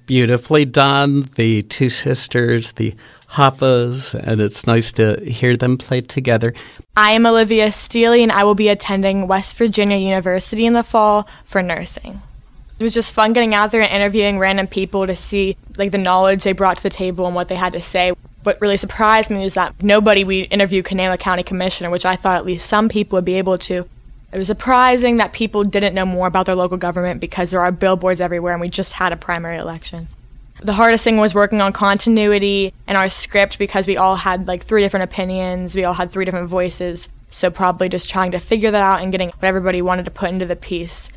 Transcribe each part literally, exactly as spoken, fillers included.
beautifully done. The two sisters, the Hoppas, and it's nice to hear them play together. I am Olivia Steele, and I will be attending West Virginia University in the fall for nursing. It was just fun getting out there and interviewing random people to see like the knowledge they brought to the table and what they had to say. What really surprised me was that nobody we interviewed could name a county commissioner, which I thought at least some people would be able to. It was surprising that people didn't know more about their local government because there are billboards everywhere and we just had a primary election. The hardest thing was working on continuity and our script because we all had like three different opinions, we all had three different voices, so probably just trying to figure that out and getting what everybody wanted to put into the piece.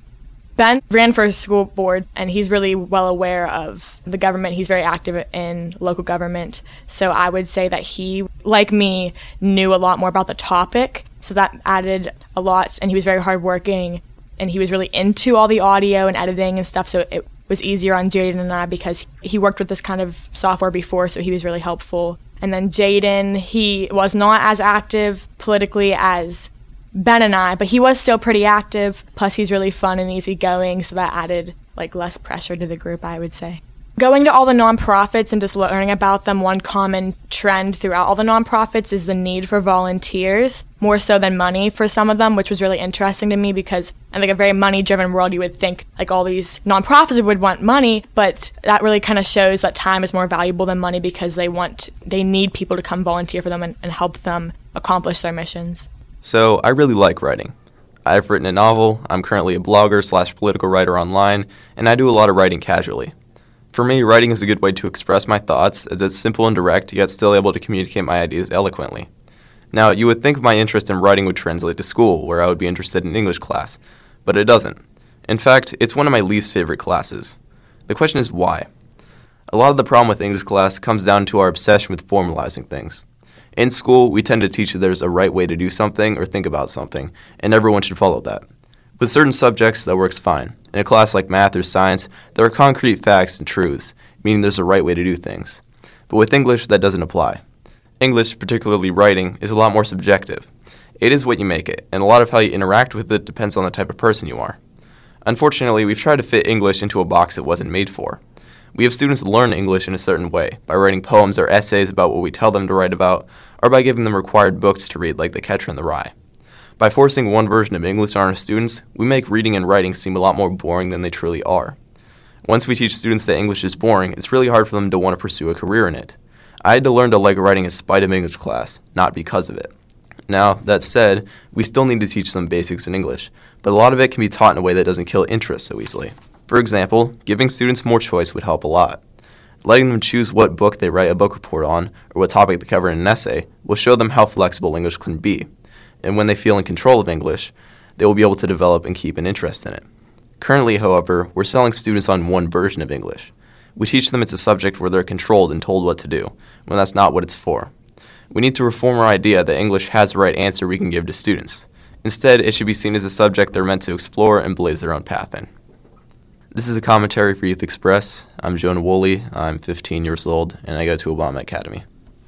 Ben ran for school board, and he's really well aware of the government. He's very active in local government, so I would say that he, like me, knew a lot more about the topic, so that added a lot, and he was very hardworking, and he was really into all the audio and editing and stuff, so it was easier on Jaden and I because he worked with this kind of software before, so he was really helpful. And then Jaden, he was not as active politically as Ben and I, but he was still pretty active, plus he's really fun and easygoing, so that added like less pressure to the group, I would say. Going to all the nonprofits and just learning about them, one common trend throughout all the nonprofits is the need for volunteers, more so than money for some of them, which was really interesting to me because in like a very money-driven world, you would think like all these nonprofits would want money, but that really kind of shows that time is more valuable than money because they want, they need people to come volunteer for them and, and help them accomplish their missions. So I really like writing. I've written a novel, I'm currently a blogger slash political writer online, and I do a lot of writing casually. For me, writing is a good way to express my thoughts as it's simple and direct, yet still able to communicate my ideas eloquently. Now, you would think my interest in writing would translate to school, where I would be interested in English class, but it doesn't. In fact, it's one of my least favorite classes. The question is why? A lot of the problem with English class comes down to our obsession with formalizing things. In school, we tend to teach that there's a right way to do something or think about something, and everyone should follow that. With certain subjects, that works fine. In a class like math or science, there are concrete facts and truths, meaning there's a right way to do things. But with English, that doesn't apply. English, particularly writing, is a lot more subjective. It is what you make it, and a lot of how you interact with it depends on the type of person you are. Unfortunately, we've tried to fit English into a box it wasn't made for. We have students learn English in a certain way, by writing poems or essays about what we tell them to write about, or by giving them required books to read like The Catcher in the Rye. By forcing one version of English on our students, we make reading and writing seem a lot more boring than they truly are. Once we teach students that English is boring, it's really hard for them to want to pursue a career in it. I had to learn to like writing in spite of English class, not because of it. Now, that said, we still need to teach some basics in English, but a lot of it can be taught in a way that doesn't kill interest so easily. For example, giving students more choice would help a lot. Letting them choose what book they write a book report on, or what topic they cover in an essay, will show them how flexible English can be. And when they feel in control of English, they will be able to develop and keep an interest in it. Currently, however, we're selling students on one version of English. We teach them it's a subject where they're controlled and told what to do, when that's not what it's for. We need to reform our idea that English has the right answer we can give to students. Instead, it should be seen as a subject they're meant to explore and blaze their own path in. This is a commentary for Youth Express. I'm Jonah Woolley. I'm fifteen years old, and I go to Obama Academy.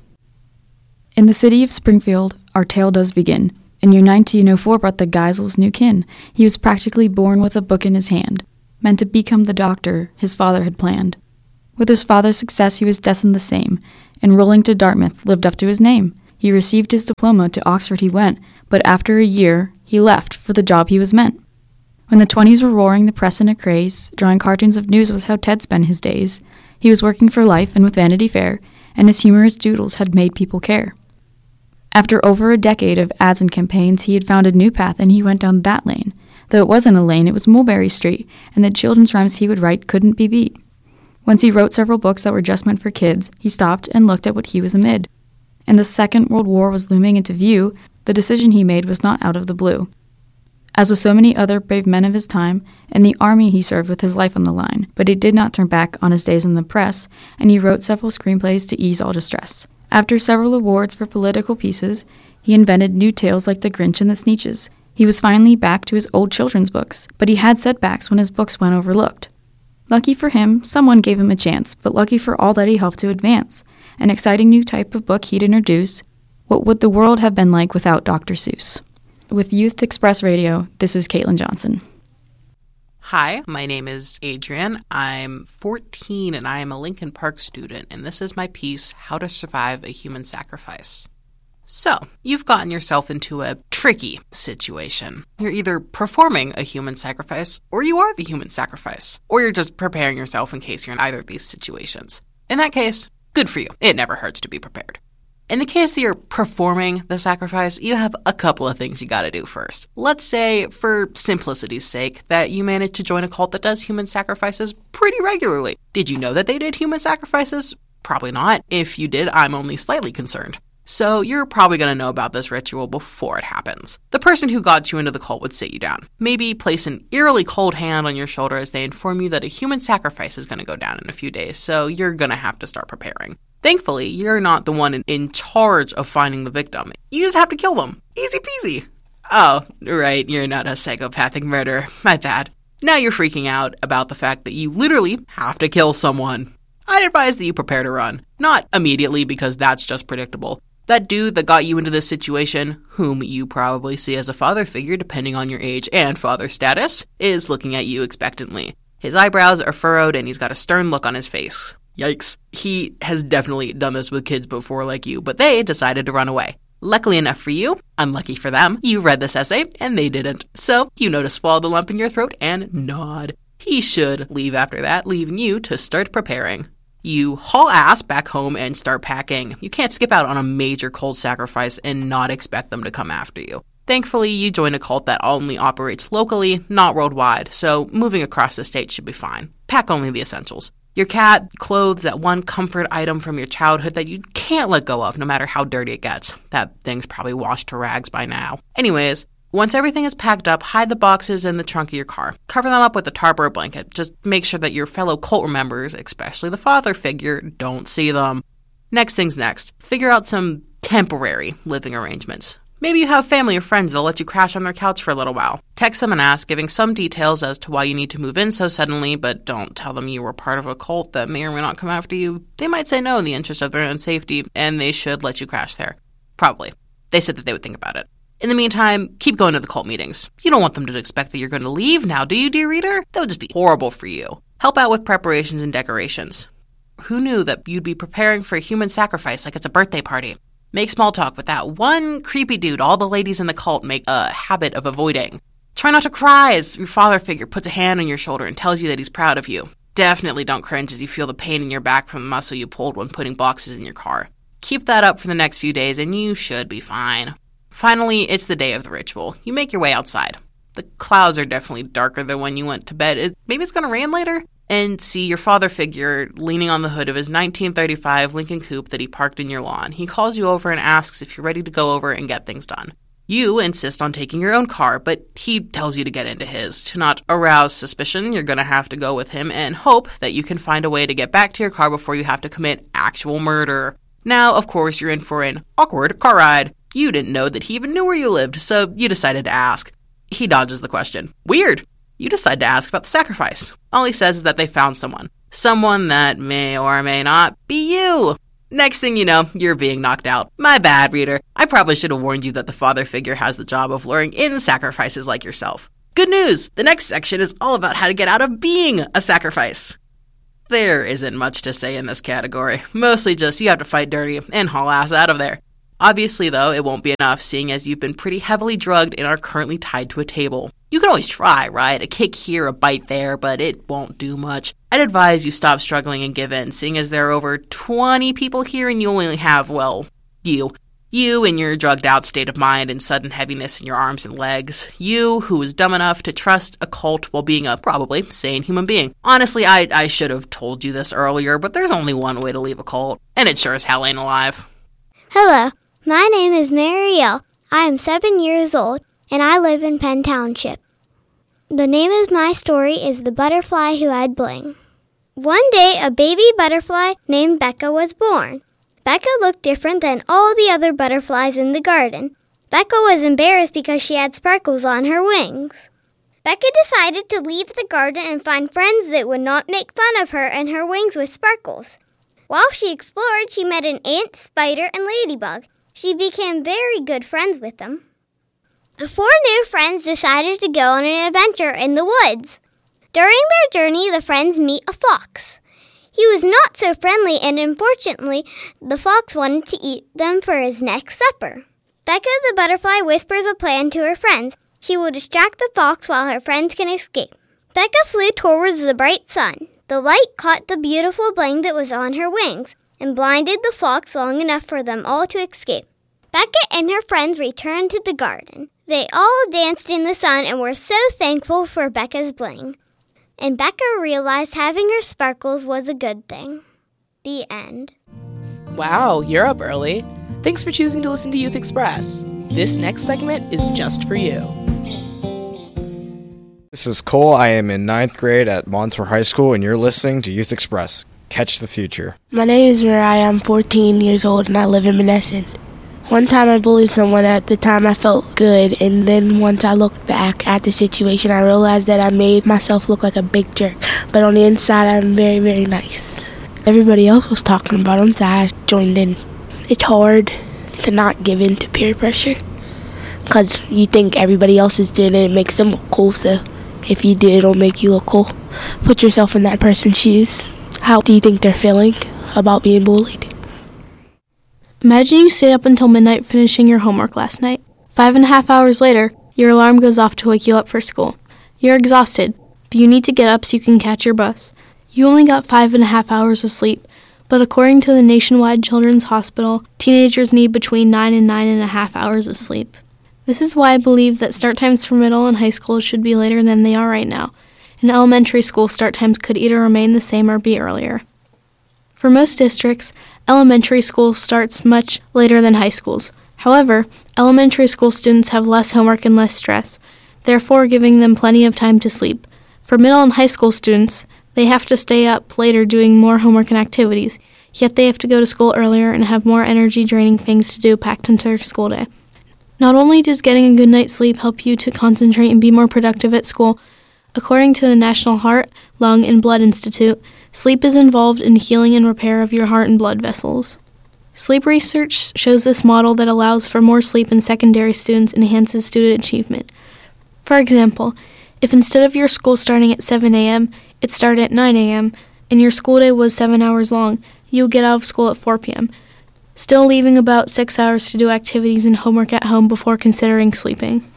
In the city of Springfield, our tale does begin. In year nineteen oh four brought the Geisels new kin. He was practically born with a book in his hand, meant to become the doctor his father had planned. With his father's success, he was destined the same. Enrolling to Dartmouth lived up to his name. He received his diploma, to Oxford he went, but after a year, he left for the job he was meant. When the twenties were roaring, the press in a craze, drawing cartoons of news was how Ted spent his days. He was working for Life and with Vanity Fair, and his humorous doodles had made people care. After over a decade of ads and campaigns, he had found a new path, and he went down that lane. Though it wasn't a lane, it was Mulberry Street, and the children's rhymes he would write couldn't be beat. Once he wrote several books that were just meant for kids, he stopped and looked at what he was amid. And the Second World War was looming into view. The decision he made was not out of the blue. As with so many other brave men of his time, in the army he served with his life on the line, but he did not turn back on his days in the press, and he wrote several screenplays to ease all distress. After several awards for political pieces, he invented new tales like The Grinch and the Sneetches. He was finally back to his old children's books, but he had setbacks when his books went overlooked. Lucky for him, someone gave him a chance, but lucky for all that he helped to advance. An exciting new type of book he'd introduce. What would the world have been like without Doctor Seuss? With Youth Express Radio, this is Caitlin Johnson. Hi, my name is Adrian. I'm fourteen and I am a Lincoln Park student, and this is my piece, How to Survive a Human Sacrifice. So, you've gotten yourself into a tricky situation. You're either performing a human sacrifice, or you are the human sacrifice, or you're just preparing yourself in case you're in either of these situations. In that case, good for you. It never hurts to be prepared. In the case that you're performing the sacrifice, you have a couple of things you gotta do first. Let's say, for simplicity's sake, that you managed to join a cult that does human sacrifices pretty regularly. Did you know that they did human sacrifices? Probably not. If you did, I'm only slightly concerned. So you're probably going to know about this ritual before it happens. The person who got you into the cult would sit you down. Maybe place an eerily cold hand on your shoulder as they inform you that a human sacrifice is going to go down in a few days, so you're going to have to start preparing. Thankfully, you're not the one in, in charge of finding the victim. You just have to kill them. Easy peasy. Oh, right, you're not a psychopathic murderer. My bad. Now you're freaking out about the fact that you literally have to kill someone. I'd advise that you prepare to run. Not immediately, because that's just predictable. That dude that got you into this situation, whom you probably see as a father figure depending on your age and father status, is looking at you expectantly. His eyebrows are furrowed and he's got a stern look on his face. Yikes. He has definitely done this with kids before like you, but they decided to run away. Luckily enough for you, unlucky for them, you read this essay and they didn't. So you know to swallow the lump in your throat and nod. He should leave after that, leaving you to start preparing. You haul ass back home and start packing. You can't skip out on a major cult sacrifice and not expect them to come after you. Thankfully, you join a cult that only operates locally, not worldwide, so moving across the state should be fine. Pack only the essentials. Your cat, clothes, that one comfort item from your childhood that you can't let go of no matter how dirty it gets. That thing's probably washed to rags by now. Anyways, once everything is packed up, hide the boxes in the trunk of your car. Cover them up with a tarp or a blanket. Just make sure that your fellow cult members, especially the father figure, don't see them. Next thing's next. Figure out some temporary living arrangements. Maybe you have family or friends that'll let you crash on their couch for a little while. Text them and ask, giving some details as to why you need to move in so suddenly, but don't tell them you were part of a cult that may or may not come after you. They might say no in the interest of their own safety, and they should let you crash there. Probably. They said that they would think about it. In the meantime, keep going to the cult meetings. You don't want them to expect that you're going to leave now, do you, dear reader? That would just be horrible for you. Help out with preparations and decorations. Who knew that you'd be preparing for a human sacrifice like it's a birthday party? Make small talk with that one creepy dude all the ladies in the cult make a habit of avoiding. Try not to cry as your father figure puts a hand on your shoulder and tells you that he's proud of you. Definitely don't cringe as you feel the pain in your back from the muscle you pulled when putting boxes in your car. Keep that up for the next few days and you should be fine. Finally, it's the day of the ritual. You make your way outside. The clouds are definitely darker than when you went to bed. It, maybe it's going to rain later? And see your father figure leaning on the hood of his nineteen thirty-five Lincoln Coupe that he parked in your lawn. He calls you over and asks if you're ready to go over and get things done. You insist on taking your own car, but he tells you to get into his. To not arouse suspicion, you're going to have to go with him and hope that you can find a way to get back to your car before you have to commit actual murder. Now, of course, you're in for an awkward car ride. You didn't know that he even knew where you lived, so you decided to ask. He dodges the question. Weird. You decide to ask about the sacrifice. All he says is that they found someone. Someone that may or may not be you. Next thing you know, you're being knocked out. My bad, reader. I probably should have warned you that the father figure has the job of luring in sacrifices like yourself. Good news! The next section is all about how to get out of being a sacrifice. There isn't much to say in this category. Mostly just you have to fight dirty and haul ass out of there. Obviously, though, it won't be enough, seeing as you've been pretty heavily drugged and are currently tied to a table. You can always try, right? A kick here, a bite there, but it won't do much. I'd advise you stop struggling and give in, seeing as there are over twenty people here and you only have, well, you. You in your drugged-out state of mind and sudden heaviness in your arms and legs. You who is dumb enough to trust a cult while being a, probably, sane human being. Honestly, I, I should have told you this earlier, but there's only one way to leave a cult, and it sure as hell ain't alive. Hello. My name is Marielle. I am seven years old, and I live in Penn Township. The name of my story is The Butterfly Who Had Bling. One day, a baby butterfly named Becca was born. Becca looked different than all the other butterflies in the garden. Becca was embarrassed because she had sparkles on her wings. Becca decided to leave the garden and find friends that would not make fun of her and her wings with sparkles. While she explored, she met an ant, spider, and ladybug. She became very good friends with them. The four new friends decided to go on an adventure in the woods. During their journey, the friends meet a fox. He was not so friendly, and unfortunately, the fox wanted to eat them for his next supper. Becca the butterfly whispers a plan to her friends. She will distract the fox while her friends can escape. Becca flew towards the bright sun. The light caught the beautiful bling that was on her wings and blinded the fox long enough for them all to escape. Becca and her friends returned to the garden. They all danced in the sun and were so thankful for Becca's bling. And Becca realized having her sparkles was a good thing. The end. Wow, you're up early. Thanks for choosing to listen to Youth Express. This next segment is just for you. This is Cole. I am in ninth grade at Montour High School, and you're listening to Youth Express. Catch the future. My name is Mariah. I'm fourteen years old, and I live in Monessen. One time I bullied someone. At the time I felt good, and then once I looked back at the situation, I realized that I made myself look like a big jerk. But on the inside, I'm very, very nice. Everybody else was talking about him, so I joined in. It's hard to not give in to peer pressure, because you think everybody else is doing it. It makes them look cool, so if you do, it'll make you look cool. Put yourself in that person's shoes. How do you think they're feeling about being bullied? Imagine you stayed up until midnight finishing your homework last night. Five and a half hours later, your alarm goes off to wake you up for school. You're exhausted, but you need to get up so you can catch your bus. You only got five and a half hours of sleep, but according to the Nationwide Children's Hospital, teenagers need between nine and nine and a half hours of sleep. This is why I believe that start times for middle and high school should be later than they are right now. In elementary school, start times could either remain the same or be earlier. For most districts, elementary school starts much later than high schools. However, elementary school students have less homework and less stress, therefore giving them plenty of time to sleep. For middle and high school students, they have to stay up later doing more homework and activities, yet they have to go to school earlier and have more energy-draining things to do packed into their school day. Not only does getting a good night's sleep help you to concentrate and be more productive at school, according to the National Heart, Lung, and Blood Institute, sleep is involved in healing and repair of your heart and blood vessels. Sleep research shows this model that allows for more sleep in secondary students enhances student achievement. For example, if instead of your school starting at seven a.m., it started at nine a.m., and your school day was seven hours long, you'll get out of school at four p.m., still leaving about six hours to do activities and homework at home before considering sleeping.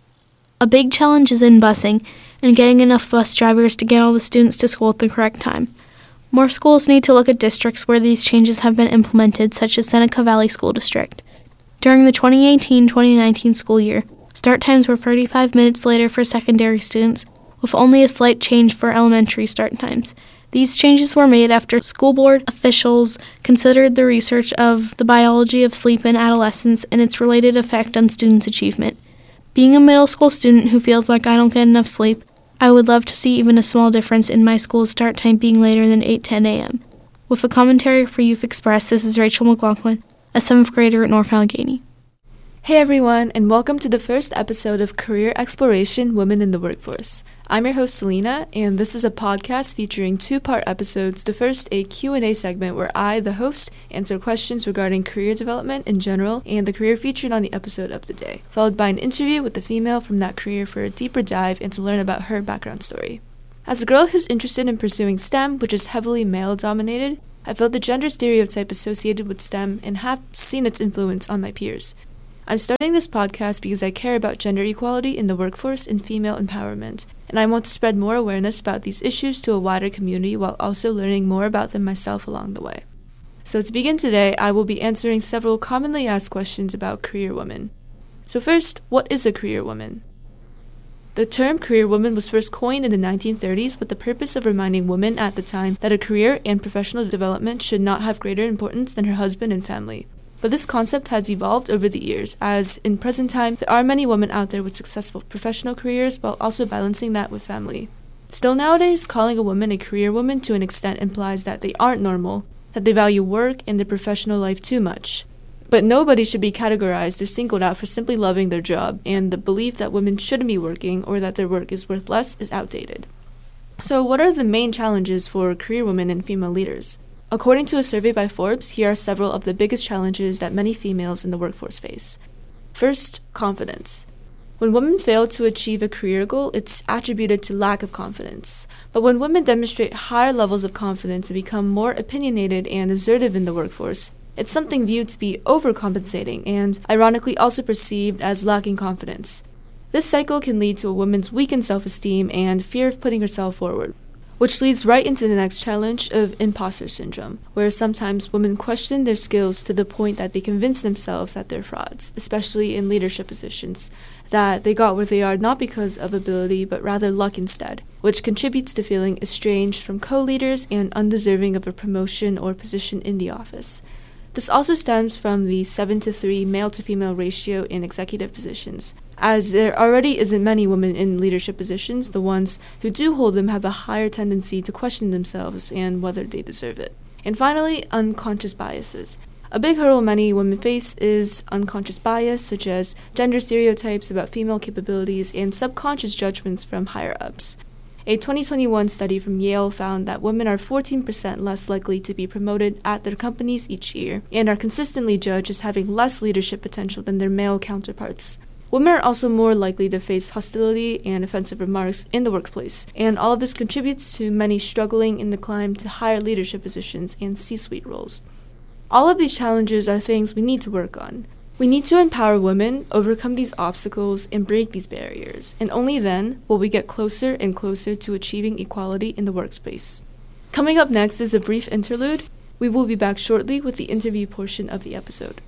A big challenge is in busing and getting enough bus drivers to get all the students to school at the correct time. More schools need to look at districts where these changes have been implemented, such as Seneca Valley School District. During the twenty eighteen twenty nineteen school year, start times were thirty-five minutes later for secondary students, with only a slight change for elementary start times. These changes were made after school board officials considered the research of the biology of sleep in adolescence and its related effect on students' achievement. Being a middle school student who feels like I don't get enough sleep, I would love to see even a small difference in my school's start time being later than eight ten a.m. With a commentary for Youth Express, this is Rachel McLaughlin, a seventh grader at North Allegheny. Hey everyone, and welcome to the first episode of Career Exploration Women in the Workforce. I'm your host Selena, and this is a podcast featuring two-part episodes. The first, a Q and A segment where I, the host, answer questions regarding career development in general and the career featured on the episode of the day, followed by an interview with the female from that career for a deeper dive and to learn about her background story. As a girl who's interested in pursuing STEM, which is heavily male-dominated, I felt the gender stereotype associated with STEM and have seen its influence on my peers. I'm starting this podcast because I care about gender equality in the workforce and female empowerment, and I want to spread more awareness about these issues to a wider community while also learning more about them myself along the way. So to begin today, I will be answering several commonly asked questions about career women. So first, what is a career woman? The term career woman was first coined in the nineteen thirties with the purpose of reminding women at the time that a career and professional development should not have greater importance than her husband and family. But this concept has evolved over the years, as in present time, there are many women out there with successful professional careers while also balancing that with family. Still nowadays, calling a woman a career woman to an extent implies that they aren't normal, that they value work and their professional life too much. But nobody should be categorized or singled out for simply loving their job, and the belief that women shouldn't be working or that their work is worth less is outdated. So what are the main challenges for career women and female leaders? According to a survey by Forbes, here are several of the biggest challenges that many females in the workforce face. First, confidence. When women fail to achieve a career goal, it's attributed to lack of confidence. But when women demonstrate higher levels of confidence and become more opinionated and assertive in the workforce, it's something viewed to be overcompensating and, ironically, also perceived as lacking confidence. This cycle can lead to a woman's weakened self-esteem and fear of putting herself forward, which leads right into the next challenge of imposter syndrome, where sometimes women question their skills to the point that they convince themselves that they're frauds, especially in leadership positions, that they got where they are not because of ability but rather luck instead, which contributes to feeling estranged from co-leaders and undeserving of a promotion or position in the office. This also stems from the seven to three male-to-female ratio in executive positions. As there already isn't many women in leadership positions, the ones who do hold them have a higher tendency to question themselves and whether they deserve it. And finally, unconscious biases. A big hurdle many women face is unconscious bias, such as gender stereotypes about female capabilities and subconscious judgments from higher-ups. A twenty twenty-one study from Yale found that women are fourteen percent less likely to be promoted at their companies each year and are consistently judged as having less leadership potential than their male counterparts. Women are also more likely to face hostility and offensive remarks in the workplace, and all of this contributes to many struggling in the climb to higher leadership positions and C-suite roles. All of these challenges are things we need to work on. We need to empower women, overcome these obstacles, and break these barriers, and only then will we get closer and closer to achieving equality in the workspace. Coming up next is a brief interlude. We will be back shortly with the interview portion of the episode.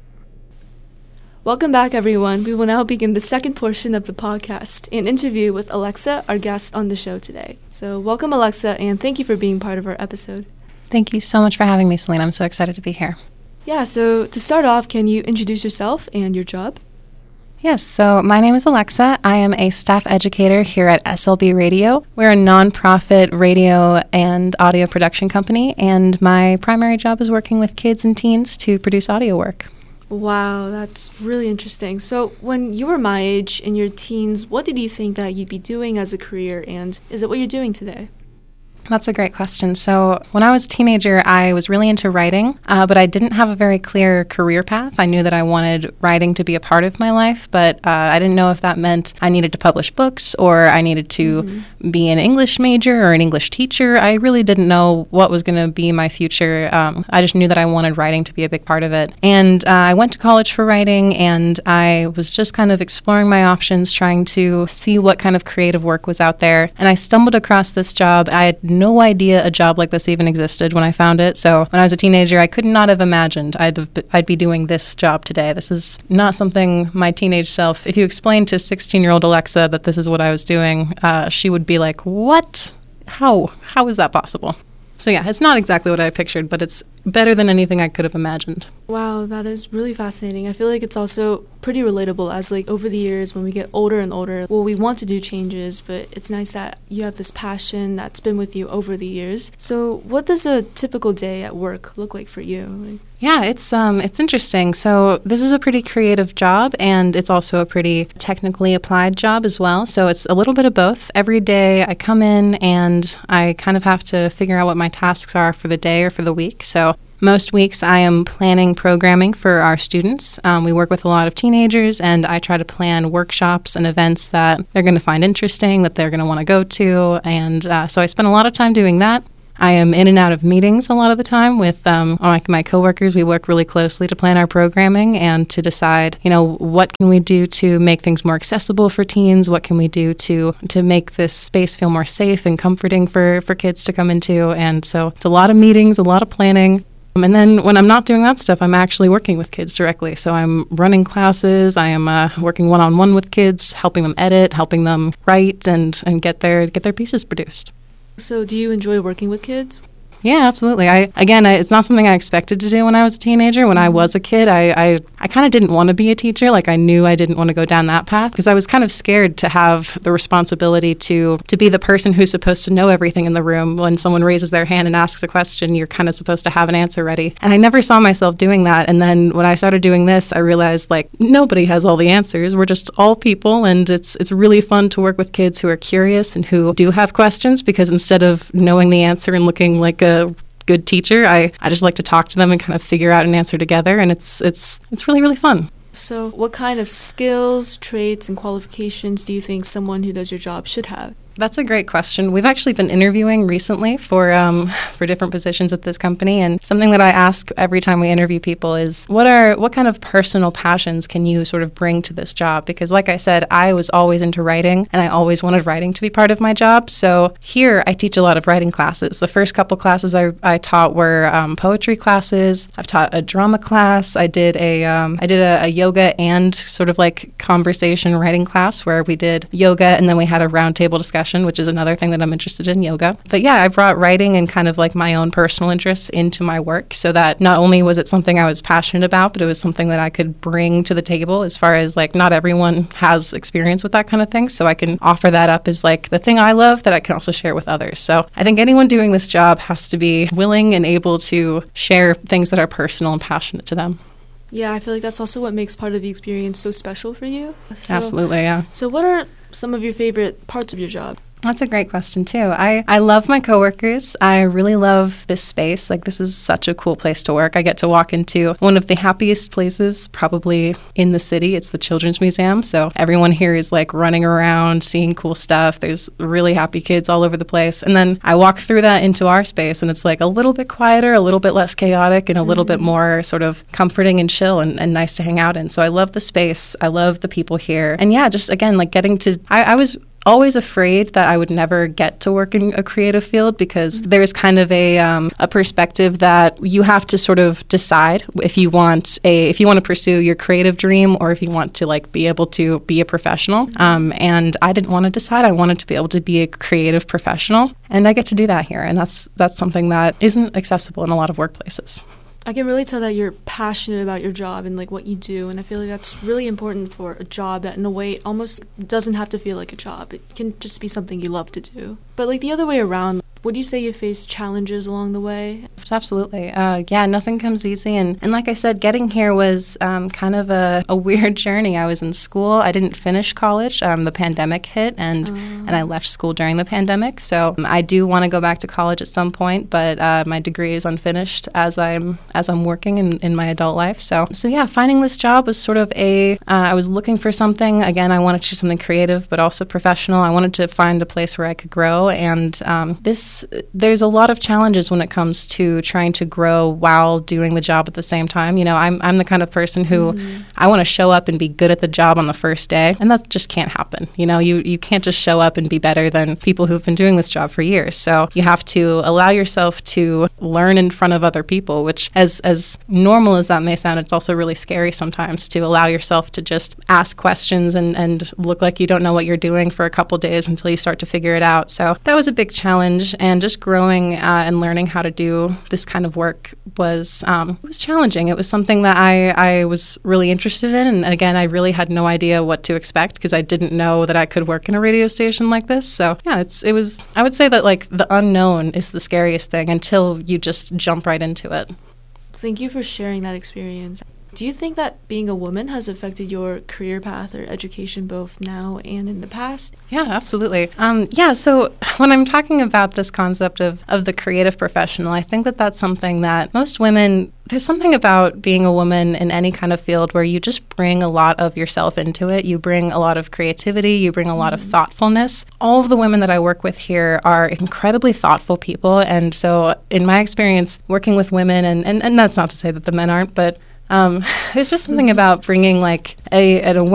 Welcome back, everyone. We will now begin the second portion of the podcast, an interview with Alexa, our guest on the show today. So welcome, Alexa, and thank you for being part of our episode. Thank you so much for having me, Selena. I'm so excited to be here. Yeah, so to start off, can you introduce yourself and your job? Yes, so my name is Alexa. I am a staff educator here at S L B Radio. We're a nonprofit radio and audio production company, and my primary job is working with kids and teens to produce audio work. Wow, that's really interesting. So when you were my age, in your teens, what did you think that you'd be doing as a career, and is it what you're doing today? That's a great question. So when I was a teenager, I was really into writing, uh, but I didn't have a very clear career path. I knew that I wanted writing to be a part of my life, but uh, I didn't know if that meant I needed to publish books or I needed to mm-hmm. be an English major or an English teacher. I really didn't know what was going to be my future. Um, I just knew that I wanted writing to be a big part of it. And uh, I went to college for writing, and I was just kind of exploring my options, trying to see what kind of creative work was out there. And I stumbled across this job. I had no idea a job like this even existed when I found it. So when I was a teenager, I could not have imagined I'd, have, I'd be doing this job today. This is not something my teenage self, if you explained to sixteen-year-old Alexa that this is what I was doing, uh, she would be like, what? How? How is that possible? So yeah, it's not exactly what I pictured, but it's better than anything I could have imagined. Wow, that is really fascinating. I feel like it's also pretty relatable as, like, over the years when we get older and older, well, we want to do changes, but it's nice that you have this passion that's been with you over the years. So what does a typical day at work look like for you? Like, Yeah, it's um, it's interesting. So this is a pretty creative job, and it's also a pretty technically applied job as well. So it's a little bit of both. Every day I come in and I kind of have to figure out what my tasks are for the day or for the week. So most weeks I am planning programming for our students. Um, we work with a lot of teenagers, and I try to plan workshops and events that they're going to find interesting, that they're going to want to go to. And uh, so I spend a lot of time doing that. I am in and out of meetings a lot of the time with um, like my coworkers. We work really closely to plan our programming and to decide, you know, what can we do to make things more accessible for teens? What can we do to to make this space feel more safe and comforting for, for kids to come into? And so it's a lot of meetings, a lot of planning. And then when I'm not doing that stuff, I'm actually working with kids directly. So I'm running classes. I am uh, working one-on-one with kids, helping them edit, helping them write, and, and get their get their pieces produced. So do you enjoy working with kids? Yeah, absolutely. I again, I, it's not something I expected to do when I was a teenager. When I was a kid, I I, I kind of didn't want to be a teacher. Like, I knew I didn't want to go down that path because I was kind of scared to have the responsibility to to be the person who's supposed to know everything in the room. When someone raises their hand and asks a question, you're kind of supposed to have an answer ready. And I never saw myself doing that. And then when I started doing this, I realized, like, nobody has all the answers. We're just all people, and it's it's really fun to work with kids who are curious and who do have questions, because instead of knowing the answer and looking like a good teacher, I, I just like to talk to them and kind of figure out an answer together, and it's it's it's really, really fun. So what kind of skills, traits, and qualifications do you think someone who does your job should have? That's a great question. We've actually been interviewing recently for um, for different positions at this company, and something that I ask every time we interview people is, what are what kind of personal passions can you sort of bring to this job? Because like I said, I was always into writing, and I always wanted writing to be part of my job. So here I teach a lot of writing classes. The first couple classes I, I taught were um, poetry classes. I've taught a drama class. I did a um, I did a, a yoga and sort of like conversation writing class where we did yoga and then we had a roundtable discussion, which is another thing that I'm interested in, yoga. But yeah, I brought writing and kind of like my own personal interests into my work so that not only was it something I was passionate about, but it was something that I could bring to the table as far as like not everyone has experience with that kind of thing. So I can offer that up as like the thing I love that I can also share with others. So I think anyone doing this job has to be willing and able to share things that are personal and passionate to them. Yeah, I feel like that's also what makes part of the experience so special for you. So, Absolutely, yeah. So what are some of your favorite parts of your job? That's a great question, too. I, I love my coworkers. I really love this space. Like, this is such a cool place to work. I get to walk into one of the happiest places probably in the city. It's the Children's Museum. So everyone here is, like, running around, seeing cool stuff. There's really happy kids all over the place. And then I walk through that into our space, and it's, like, a little bit quieter, a little bit less chaotic, and a little mm-hmm. bit more sort of comforting and chill and, and nice to hang out in. So I love the space. I love the people here. And, yeah, just, again, like, getting to – I, I was – always afraid that I would never get to work in a creative field because mm-hmm. there's kind of a um, a perspective that you have to sort of decide if you want a if you want to pursue your creative dream or if you want to like be able to be a professional. Mm-hmm. Um, and I didn't want to decide. I wanted to be able to be a creative professional, and I get to do that here. And that's that's something that isn't accessible in a lot of workplaces. I can really tell that you're passionate about your job and like what you do, and I feel like that's really important for a job that in a way almost doesn't have to feel like a job. It can just be something you love to do. But like the other way around, would you say you faced challenges along the way? Absolutely. Uh, yeah, nothing comes easy. And, and like I said, getting here was um, kind of a, a weird journey. I was in school. I didn't finish college. Um, the pandemic hit, and, uh. and I left school during the pandemic. So um, I do want to go back to college at some point, but uh, my degree is unfinished as I'm as I'm working in, in my adult life. So, so yeah, finding this job was sort of a, uh, I was looking for something. Again, I wanted to do something creative, but also professional. I wanted to find a place where I could grow. And um, this there's a lot of challenges when it comes to trying to grow while doing the job at the same time. You know, I'm I'm the kind of person who mm-hmm. I want to show up and be good at the job on the first day, and that just can't happen. You know, you, you can't just show up and be better than people who've been doing this job for years. So you have to allow yourself to learn in front of other people, which as, as normal as that may sound, it's also really scary sometimes to allow yourself to just ask questions and, and look like you don't know what you're doing for a couple days until you start to figure it out. So that was a big challenge, and just growing uh, and learning how to do this kind of work was um, was challenging. It was something that I, I was really interested in, and again, I really had no idea what to expect because I didn't know that I could work in a radio station like this. So yeah, it's it was. I would say that like the unknown is the scariest thing until you just jump right into it. Thank you for sharing that experience. Do you think that being a woman has affected your career path or education both now and in the past? Yeah, absolutely. Um, yeah, so when I'm talking about this concept of, of the creative professional, I think that that's something that most women, there's something about being a woman in any kind of field where you just bring a lot of yourself into it. You bring a lot of creativity. You bring a lot of thoughtfulness. All of the women that I work with here are incredibly thoughtful people. And so in my experience working with women, and, and, and that's not to say that the men aren't, but Um, there's just something about bringing like a, an awareness